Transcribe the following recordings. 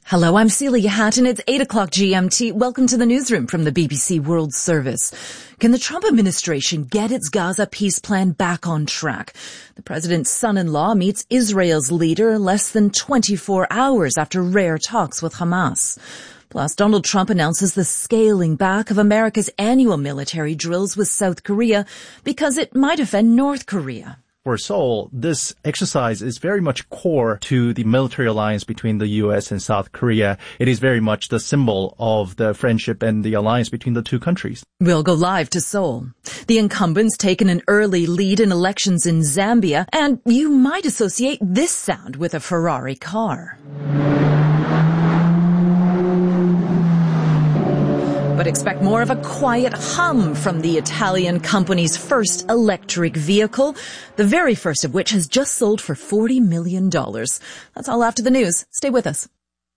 Hello, I'm Celia Hatton. It's 8 o'clock GMT. Welcome to the newsroom from the BBC World Service. Can the Trump administration get its Gaza peace plan back on track? The president's son-in-law meets Israel's leader less than 24 hours after rare talks with Hamas. Plus, Donald Trump announces the scaling back of America's annual military drills with South Korea because it might offend North Korea. For Seoul, this exercise is very much core to the military alliance between the U.S. and South Korea. It is very much the symbol of the friendship and the alliance between the two countries. We'll go live to Seoul. The incumbent's taken an early lead in elections in Zambia, and you might associate this sound with a Ferrari car. But expect more of a quiet hum from the Italian company's first electric vehicle, the very first of which has just sold for $40 million. That's all after the news. Stay with us.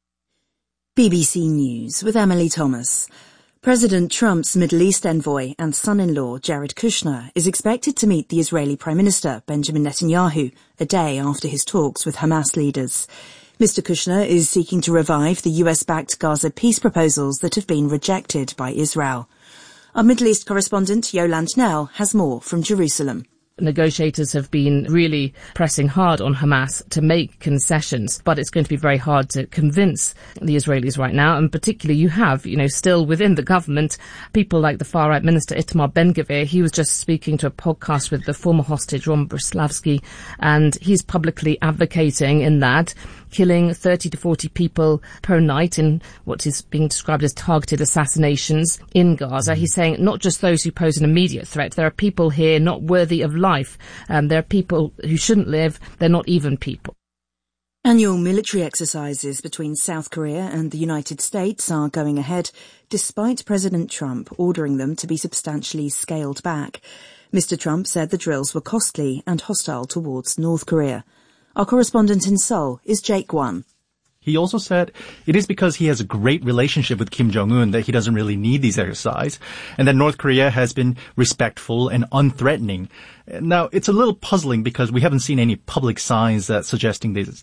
BBC News with Emily Thomas. President Trump's Middle East envoy and son-in-law Jared Kushner is expected to meet the Israeli Prime Minister Benjamin Netanyahu a day after his talks with Hamas leaders. Mr. Kushner is seeking to revive the US-backed Gaza peace proposals that have been rejected by Israel. Our Middle East correspondent Yolande Knell has more from Jerusalem. Negotiators have been really pressing hard on Hamas to make concessions, but it's going to be very hard to convince the Israelis right now. And particularly you have, still within the government, people like the far-right minister Itamar Ben-Gvir. He was just speaking to a podcast with the former hostage Ron Brislavsky, and he's publicly advocating in that killing 30 to 40 people per night in what is being described as targeted assassinations in Gaza. He's saying not just those who pose an immediate threat. There are people here not worthy of life. There are people who shouldn't live. They're not even people. Annual military exercises between South Korea and the United States are going ahead, despite President Trump ordering them to be substantially scaled back. Mr. Trump said the drills were costly and hostile towards North Korea. Our correspondent in Seoul is Jake Won. He also said it is because he has a great relationship with Kim Jong-un that he doesn't really need these exercises, and that North Korea has been respectful and unthreatening. Now, it's a little puzzling because we haven't seen any public signs that suggesting these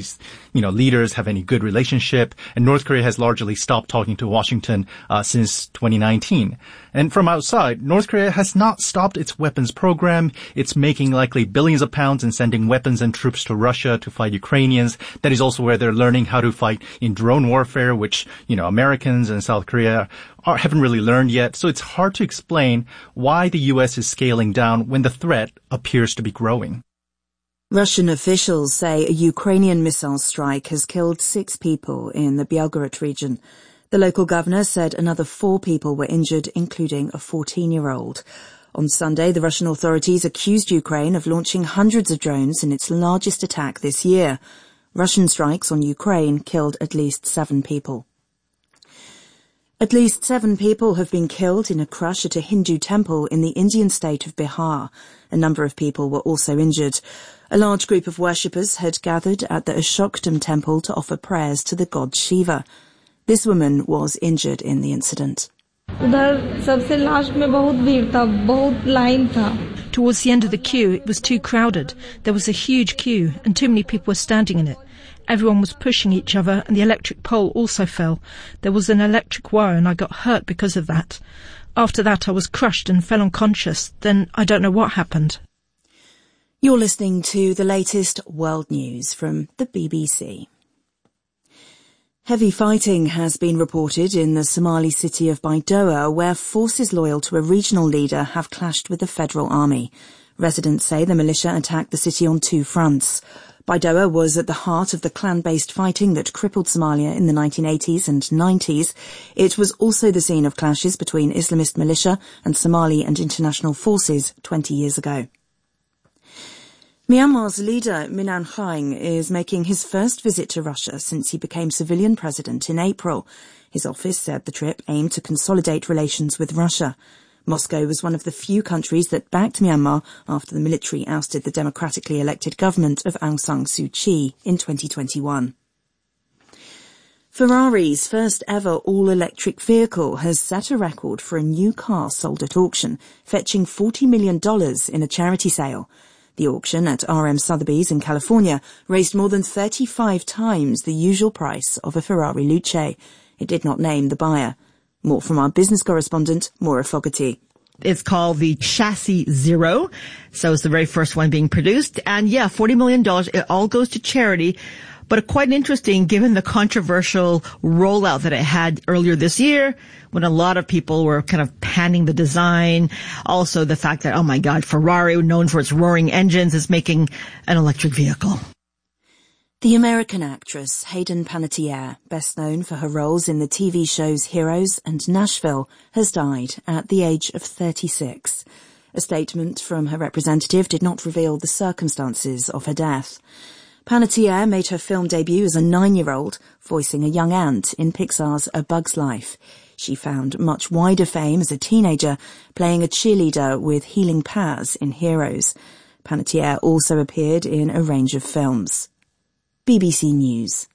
leaders have any good relationship, and North Korea has largely stopped talking to Washington since 2019. And from outside, North Korea has not stopped its weapons program. It's making likely billions of pounds and sending weapons and troops to Russia to fight Ukrainians. That is also where they're learning how to fight in drone warfare, which, Americans and South Korea haven't really learned yet. So it's hard to explain why the U.S. is scaling down when the threat appears to be growing. Russian officials say a Ukrainian missile strike has killed 6 people in the Belgorod region. The local governor said another 4 people were injured, including a 14-year-old. On Sunday, the Russian authorities accused Ukraine of launching hundreds of drones in its largest attack this year. Russian strikes on Ukraine killed at least 7 people. At least 7 people have been killed in a crush at a Hindu temple in the Indian state of Bihar. A number of people were also injured. A large group of worshippers had gathered at the Ashokdam temple to offer prayers to the god Shiva. This woman was injured in the incident. Towards the end of the queue, it was too crowded. There was a huge queue and too many people were standing in it. Everyone was pushing each other and the electric pole also fell. There was an electric wire and I got hurt because of that. After that I was crushed and fell unconscious. Then I don't know what happened. You're listening to the latest world news from the BBC. Heavy fighting has been reported in the Somali city of Baidoa, where forces loyal to a regional leader have clashed with the federal army. Residents say the militia attacked the city on 2 fronts. Baidoa was at the heart of the clan-based fighting that crippled Somalia in the 1980s and 90s. It was also the scene of clashes between Islamist militia and Somali and international forces 20 years ago. Myanmar's leader, Min Aung Hlaing, is making his first visit to Russia since he became civilian president in April. His office said the trip aimed to consolidate relations with Russia. Moscow was one of the few countries that backed Myanmar after the military ousted the democratically elected government of Aung San Suu Kyi in 2021. Ferrari's first ever all-electric vehicle has set a record for a new car sold at auction, fetching $40 million in a charity sale. The auction at RM Sotheby's in California raised more than 35 times the usual price of a Ferrari Luce. It did not name the buyer. More from our business correspondent, Maura Fogarty. It's called the Chassis Zero. So it's the very first one being produced. And yeah, $40 million. It all goes to charity. But quite interesting given the controversial rollout that it had earlier this year when a lot of people were kind of panning the design. Also the fact that, oh my God, Ferrari, known for its roaring engines, is making an electric vehicle. The American actress Hayden Panettiere, best known for her roles in the TV shows Heroes and Nashville, has died at the age of 36. A statement from her representative did not reveal the circumstances of her death. Panettiere made her film debut as a 9-year-old, voicing a young ant in Pixar's A Bug's Life. She found much wider fame as a teenager, playing a cheerleader with healing powers in Heroes. Panettiere also appeared in a range of films. BBC News.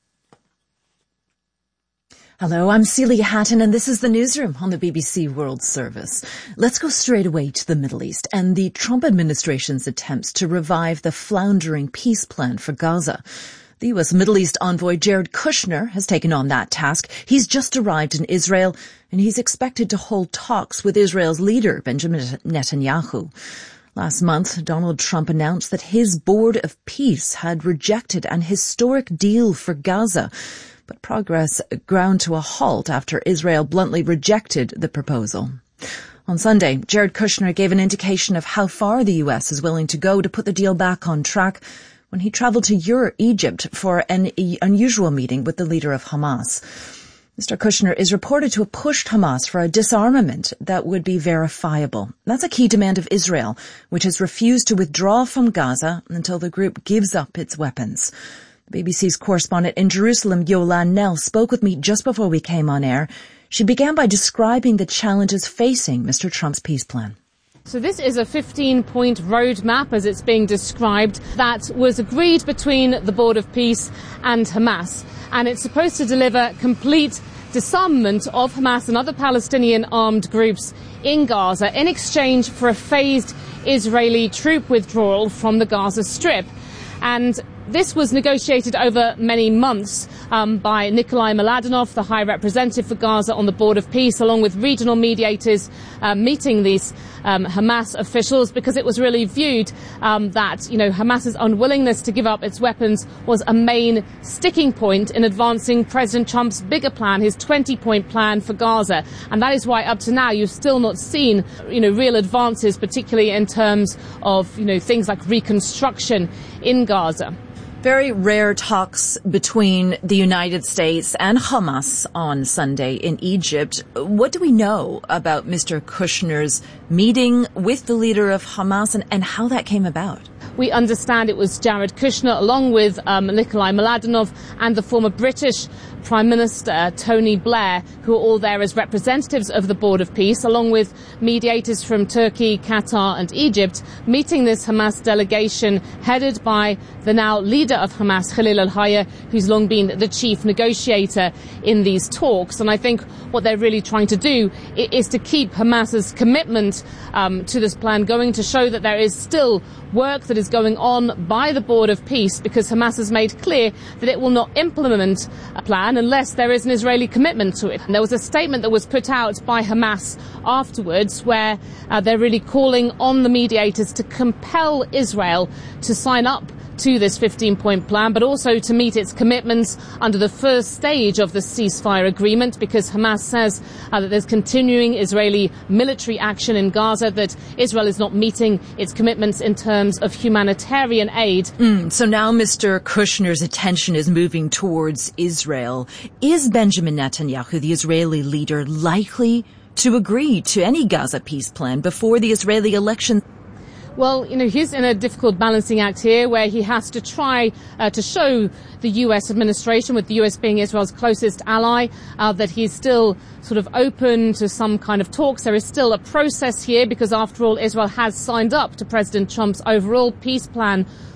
Hello, I'm Celia Hatton, and this is the Newsroom on the BBC World Service. Let's go straight away to the Middle East and the Trump administration's attempts to revive the floundering peace plan for Gaza. The U.S. Middle East envoy Jared Kushner has taken on that task. He's just arrived in Israel, and he's expected to hold talks with Israel's leader, Benjamin Netanyahu. Last month, Donald Trump announced that his Board of Peace had rejected an historic deal for Gaza. But progress ground to a halt after Israel bluntly rejected the proposal. On Sunday, Jared Kushner gave an indication of how far the U.S. is willing to go to put the deal back on track when he traveled to Egypt for an unusual meeting with the leader of Hamas. Mr. Kushner is reported to have pushed Hamas for a disarmament that would be verifiable. That's a key demand of Israel, which has refused to withdraw from Gaza until the group gives up its weapons. BBC's correspondent in Jerusalem, Yolande Knell, spoke with me just before we came on air. She began by describing the challenges facing Mr. Trump's peace plan. So this is a 15-point roadmap, as it's being described, that was agreed between the Board of Peace and Hamas. And it's supposed to deliver complete disarmament of Hamas and other Palestinian armed groups in Gaza in exchange for a phased Israeli troop withdrawal from the Gaza Strip. And this was negotiated over many months by Nikolai Mladenov, the High Representative for Gaza on the Board of Peace, along with regional mediators meeting these Hamas officials, because it was really viewed that, Hamas's unwillingness to give up its weapons was a main sticking point in advancing President Trump's bigger plan, his 20-point plan for Gaza. And that is why up to now you've still not seen, real advances, particularly in terms of, things like reconstruction in Gaza. Very rare talks between the United States and Hamas on Sunday in Egypt. What do we know about Mr. Kushner's meeting with the leader of Hamas and how that came about? We understand it was Jared Kushner, along with Nikolai Mladenov and the former British Prime Minister Tony Blair, who are all there as representatives of the Board of Peace, along with mediators from Turkey, Qatar and Egypt, meeting this Hamas delegation headed by the now leader of Hamas, Khalil al-Hayya, who's long been the chief negotiator in these talks. And I think what they're really trying to do is to keep Hamas's commitment to this plan going, to show that there is still work that is going on by the Board of Peace, because Hamas has made clear that it will not implement a plan unless there is an Israeli commitment to it. And there was a statement that was put out by Hamas afterwards where they're really calling on the mediators to compel Israel to sign up to this 15-point plan, but also to meet its commitments under the first stage of the ceasefire agreement, because Hamas says that there's continuing Israeli military action in Gaza, that Israel is not meeting its commitments in terms of humanitarian aid. So now Mr. Kushner's attention is moving towards Israel. Is Benjamin Netanyahu, the Israeli leader, likely to agree to any Gaza peace plan before the Israeli election? Well, he's in a difficult balancing act here where he has to try to show the U.S. administration, with the U.S. being Israel's closest ally, that he's still sort of open to some kind of talks. There is still a process here because, after all, Israel has signed up to President Trump's overall peace plan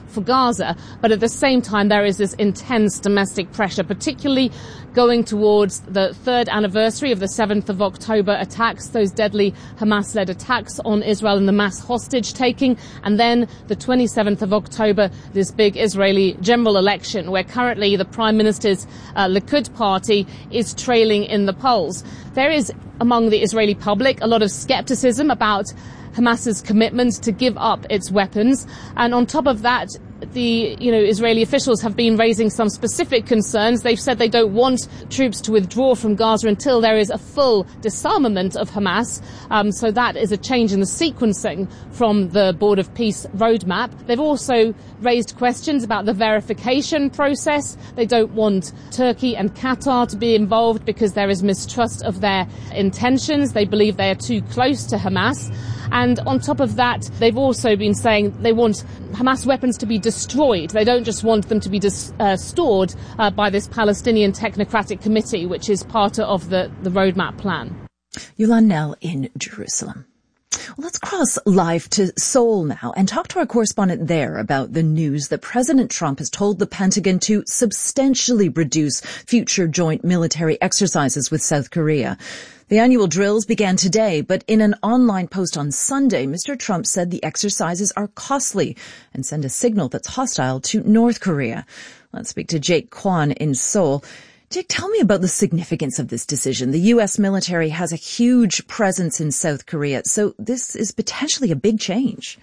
for Gaza. But at the same time, there is this intense domestic pressure, particularly going towards the third anniversary of the 7th of October attacks, those deadly Hamas-led attacks on Israel and the mass hostage-taking. And then the 27th of October, this big Israeli general election, where currently the Prime Minister's Likud party is trailing in the polls. There is, among the Israeli public, a lot of skepticism about Hamas's commitment to give up its weapons. And on top of that, the Israeli officials have been raising some specific concerns. They've said they don't want troops to withdraw from Gaza until there is a full disarmament of Hamas. So that is a change in the sequencing from the Board of Peace roadmap. They've also raised questions about the verification process. They don't want Turkey and Qatar to be involved because there is mistrust of their intentions. They believe they are too close to Hamas. And on top of that, they've also been saying they want Hamas weapons to be destroyed. They don't just want them to be stored by this Palestinian Technocratic Committee, which is part of the roadmap plan. Yulan Nell in Jerusalem. Well, let's cross live to Seoul now and talk to our correspondent there about the news that President Trump has told the Pentagon to substantially reduce future joint military exercises with South Korea. The annual drills began today, but in an online post on Sunday, Mr. Trump said the exercises are costly and send a signal that's hostile to North Korea. Let's speak to Jake Kwan in Seoul. Jake, tell me about the significance of this decision. The U.S. military has a huge presence in South Korea, so this is potentially a big change.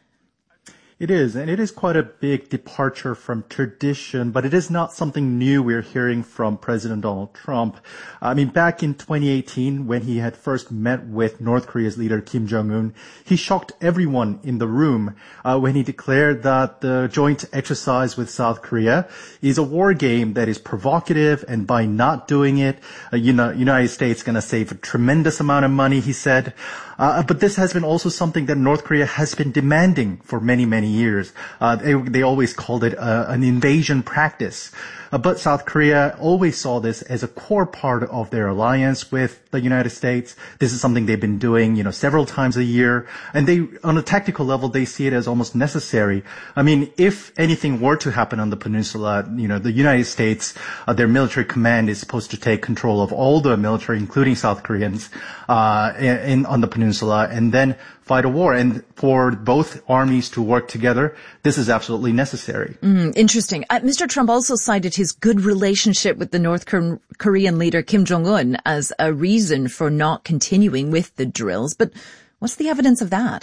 It is, and it is quite a big departure from tradition, but it is not something new we're hearing from President Donald Trump. I mean, back in 2018, when he had first met with North Korea's leader Kim Jong-un, he shocked everyone in the room when he declared that the joint exercise with South Korea is a war game that is provocative, and by not doing it, United States is going to save a tremendous amount of money, he said. But this has been also something that North Korea has been demanding for many, many years. They always called it an invasion practice. But South Korea always saw this as a core part of their alliance with the United States. This is something they've been doing, several times a year. And on a tactical level, they see it as almost necessary. I mean, if anything were to happen on the peninsula, the United States, their military command is supposed to take control of all the military, including South Koreans, on the peninsula, and then fight a war. And for both armies to work together, this is absolutely necessary. Interesting. Mr. Trump also cited his good relationship with the North Korean leader Kim Jong-un as a reason for not continuing with the drills. But what's the evidence of that?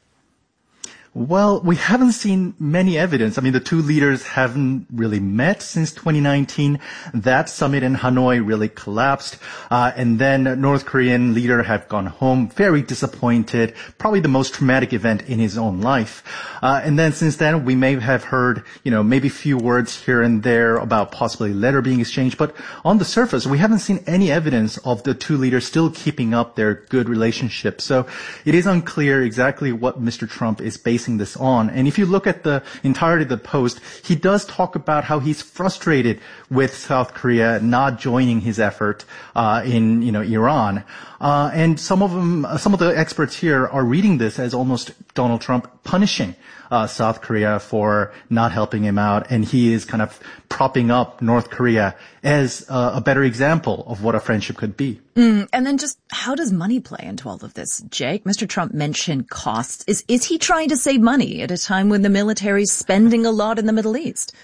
Well, we haven't seen many evidence. I mean, the two leaders haven't really met since 2019. That summit in Hanoi really collapsed. And then North Korean leader have gone home very disappointed, probably the most traumatic event in his own life. And then since then, we may have heard, maybe few words here and there about possibly letter being exchanged. But on the surface, we haven't seen any evidence of the two leaders still keeping up their good relationship. So it is unclear exactly what Mr. Trump is basing this on. And if you look at the entirety of the post, he does talk about how he's frustrated with South Korea not joining his effort in Iran. And some of the experts here are reading this as almost Donald Trump punishing South Korea for not helping him out, and he is kind of propping up North Korea as a better example of what a friendship could be. And then just how does money play into all of this, Jake? Mr. Trump mentioned costs. Is he trying to save money at a time when the military is spending a lot in the Middle East?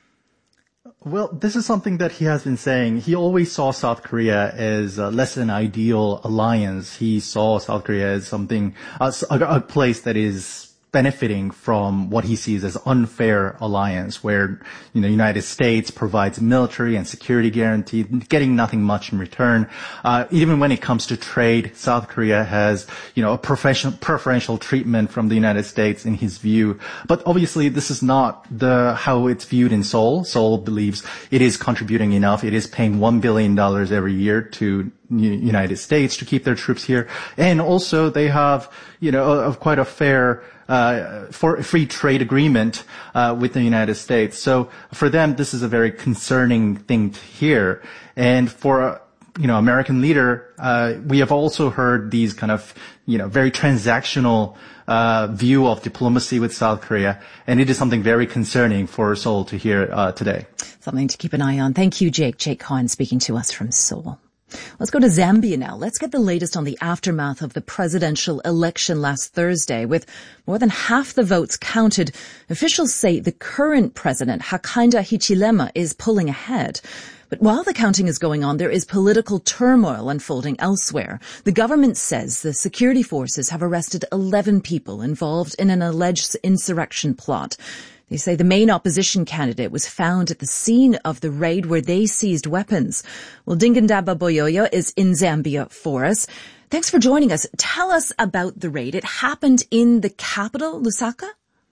Well, this is something that he has been saying. He always saw South Korea as less than ideal alliance. He saw South Korea as something, a place that is benefiting from what he sees as unfair alliance, where United States provides military and security guarantee, getting nothing much in return. Even when it comes to trade, South Korea has a preferential treatment from the United States in his view. But obviously, this is not how it's viewed in Seoul. Seoul believes it is contributing enough. It is paying $1 billion every year to United States to keep their troops here, and also they have quite a fair for free trade agreement with the United States. So for them, this is a very concerning thing to hear. And for American leader, we have also heard these kind of, very transactional view of diplomacy with South Korea, and it is something very concerning for Seoul to hear today. Something to keep an eye on. Thank you, Jake. Jake Cohen speaking to us from Seoul. Let's go to Zambia now. Let's get the latest on the aftermath of the presidential election last Thursday. With more than half the votes counted, officials say the current president, Hakainde Hichilema, is pulling ahead. But while the counting is going on, there is political turmoil unfolding elsewhere. The government says the security forces have arrested 11 people involved in an alleged insurrection plot. They say the main opposition candidate was found at the scene of the raid where they seized weapons. Well, Dingandaba Boyoyo is in Zambia for us. Thanks for joining us. Tell us about the raid. It happened in the capital, Lusaka?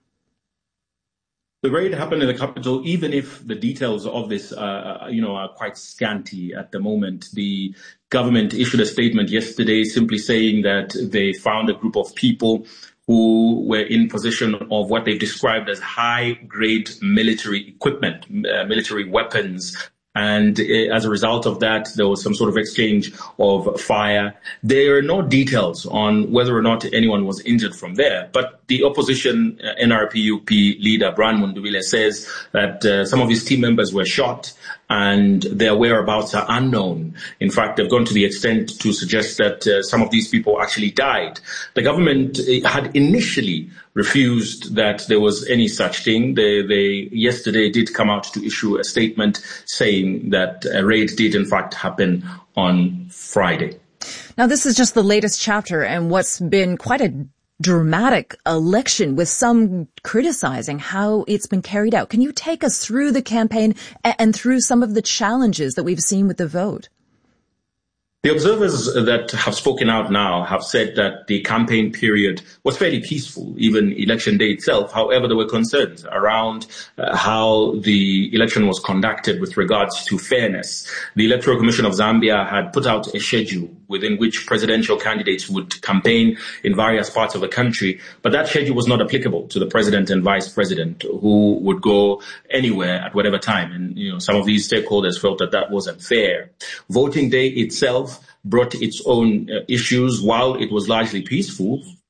The raid happened in the capital, even if the details of this, are quite scanty at the moment. The government issued a statement yesterday simply saying that they found a group of people who were in possession of what they've described as high-grade military equipment, military weapons. And as a result of that, there was some sort of exchange of fire. There are no details on whether or not anyone was injured from there. But the opposition NRPUP leader, Brian Mundubile, says that some of his team members were shot and their whereabouts are unknown. In fact, they've gone to the extent to suggest that some of these people actually died. The government had initially refused that there was any such thing. They yesterday did come out to issue a statement saying that a raid did in fact happen on Friday. Now, this is just the latest chapter and what's been quite a dramatic election, with some criticizing how it's been carried out. Can you take us through the campaign and through some of the challenges that we've seen with the vote? The observers that have spoken out now have said that the campaign period was fairly peaceful, even election day itself. However, there were concerns around how the election was conducted with regards to fairness. The Electoral Commission of Zambia had put out a schedule within which presidential candidates would campaign in various parts of the country, but that schedule was not applicable to the president and vice president, who would go anywhere at whatever time. And, some of these stakeholders felt that that wasn't fair. Voting day itself brought its own issues. While it was largely peaceful,